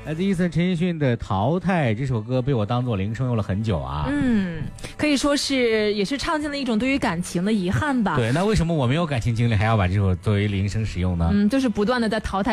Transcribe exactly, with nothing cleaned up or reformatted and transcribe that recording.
来自伊森陈奕迅的《淘汰》这首歌被我当做铃声用了很久啊。 嗯，可以说是也是唱尽了一种对于感情的遗憾吧。 对，那为什么我没有感情经历还要把这首作为铃声使用呢？ 嗯，就是不断的在淘汰